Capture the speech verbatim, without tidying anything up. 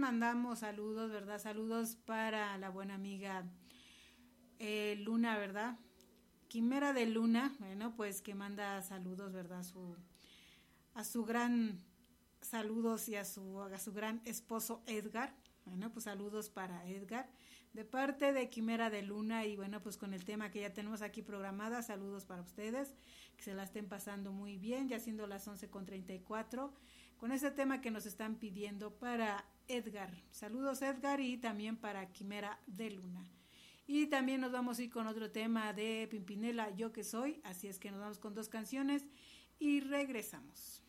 mandamos saludos, ¿verdad? Saludos para la buena amiga eh, Luna, ¿verdad? Quimera de Luna, bueno, pues que manda saludos, ¿verdad? A su, a su gran saludos y a su, a su gran esposo Edgar. Bueno, pues saludos para Edgar, de parte de Quimera de Luna, y bueno, pues con el tema que ya tenemos aquí programada, saludos para ustedes, que se la estén pasando muy bien, ya siendo las once con treinta y cuatro, con ese tema que nos están pidiendo para Edgar. Saludos Edgar, y también para Quimera de Luna. Y también nos vamos a ir con otro tema de Pimpinela, Yo que soy, así es que nos vamos con dos canciones y regresamos.